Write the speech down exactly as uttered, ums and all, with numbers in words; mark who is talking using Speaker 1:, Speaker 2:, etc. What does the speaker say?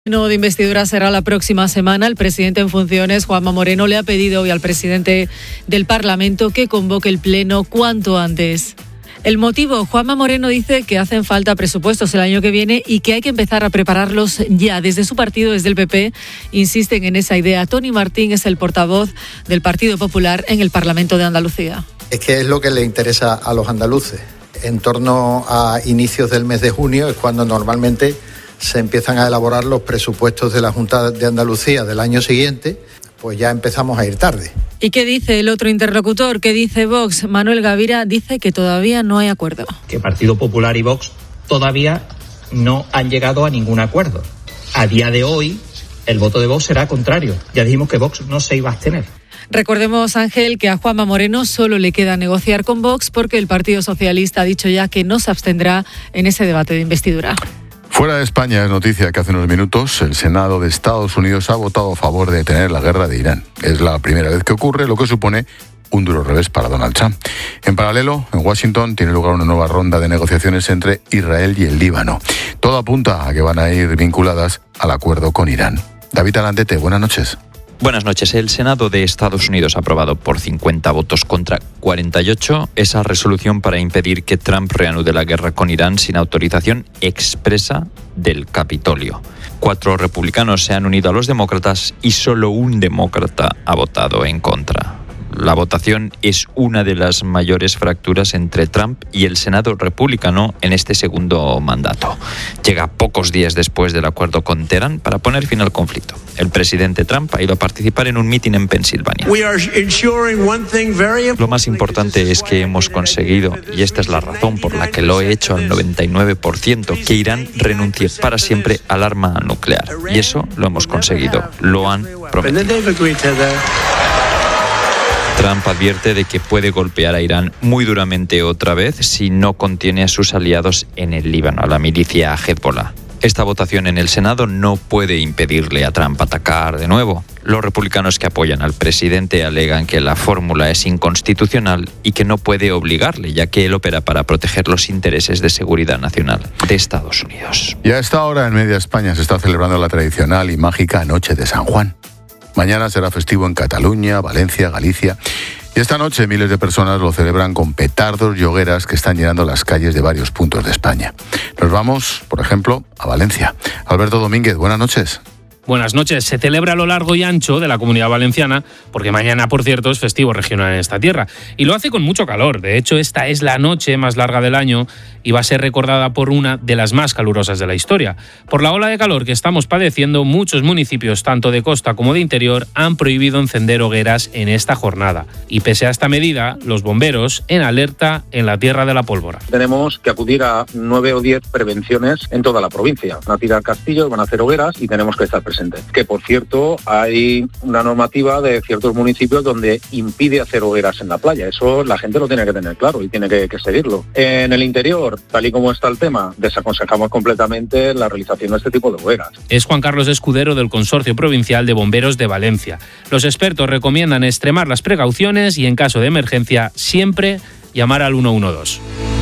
Speaker 1: El pleno de investidura será la próxima semana. El presidente en funciones, Juanma Moreno, le ha pedido hoy al presidente del Parlamento que convoque el pleno cuanto antes. El motivo, Juanma Moreno dice que hacen falta presupuestos el año que viene y que hay que empezar a prepararlos ya. Desde su partido, desde el P P, insisten en esa idea. Tony Martín es el portavoz del Partido Popular en el Parlamento de Andalucía.
Speaker 2: Es que es lo que le interesa a los andaluces. En torno a inicios del mes de junio es cuando normalmente se empiezan a elaborar los presupuestos de la Junta de Andalucía del año siguiente, pues ya empezamos a ir tarde.
Speaker 1: ¿Y qué dice el otro interlocutor? ¿Qué dice Vox? Manuel Gavira dice que todavía no hay acuerdo.
Speaker 3: Que Partido Popular y Vox todavía no han llegado a ningún acuerdo. A día de hoy, el voto de Vox será contrario. Ya dijimos que Vox no se iba a abstener.
Speaker 1: Recordemos, Ángel, que a Juanma Moreno solo le queda negociar con Vox porque el Partido Socialista ha dicho ya que no se abstendrá en ese debate de investidura.
Speaker 4: Fuera de España es noticia que hace unos minutos el Senado de Estados Unidos ha votado a favor de detener la guerra de Irán. Es la primera vez que ocurre, lo que supone un duro revés para Donald Trump. En paralelo, en Washington tiene lugar una nueva ronda de negociaciones entre Israel y el Líbano. Todo apunta a que van a ir vinculadas al acuerdo con Irán. David Alandete, buenas noches.
Speaker 5: Buenas noches. El Senado de Estados Unidos ha aprobado por cincuenta votos contra cuarenta y ocho esa resolución para impedir que Trump reanude la guerra con Irán sin autorización expresa del Capitolio. Cuatro republicanos se han unido a los demócratas y solo un demócrata ha votado en contra. La votación es una de las mayores fracturas entre Trump y el Senado republicano en este segundo mandato. Llega pocos días después del acuerdo con Teherán para poner fin al conflicto. El presidente Trump ha ido a participar en un mitin en Pensilvania. Lo más importante es que hemos conseguido, y esta es la razón por la que lo he hecho al noventa y nueve por ciento, que Irán renuncie para siempre al arma nuclear. Y eso lo hemos conseguido, lo han prometido. Trump advierte de que puede golpear a Irán muy duramente otra vez si no contiene a sus aliados en el Líbano, a la milicia Hezbollah. Esta votación en el Senado no puede impedirle a Trump atacar de nuevo. Los republicanos que apoyan al presidente alegan que la fórmula es inconstitucional y que no puede obligarle, ya que él opera para proteger los intereses de seguridad nacional de Estados Unidos.
Speaker 4: Y a esta hora en media España se está celebrando la tradicional y mágica Noche de San Juan. Mañana será festivo en Cataluña, Valencia, Galicia. Y esta noche miles de personas lo celebran con petardos y hogueras que están llenando las calles de varios puntos de España. Nos vamos, por ejemplo, a Valencia. Alberto Domínguez, buenas noches.
Speaker 6: Buenas noches. Se celebra a lo largo y ancho de la Comunidad Valenciana, porque mañana, por cierto, es festivo regional en esta tierra. Y lo hace con mucho calor. De hecho, esta es la noche más larga del año y va a ser recordada por una de las más calurosas de la historia. Por la ola de calor que estamos padeciendo, muchos municipios, tanto de costa como de interior, han prohibido encender hogueras en esta jornada. Y pese a esta medida, los bomberos en alerta en la Tierra de la Pólvora.
Speaker 7: Tenemos que acudir a nueve o diez prevenciones en toda la provincia. Van a tirar castillos, van a hacer hogueras y tenemos que estar presente. Que, por cierto, hay una normativa de ciertos municipios donde impide hacer hogueras en la playa. Eso la gente lo tiene que tener claro y tiene que, que seguirlo. En el interior, tal y como está el tema, desaconsejamos completamente la realización de este tipo de hogueras.
Speaker 6: Es Juan Carlos Escudero del Consorcio Provincial de Bomberos de Valencia. Los expertos recomiendan extremar las precauciones y, en caso de emergencia, siempre llamar al uno uno dos.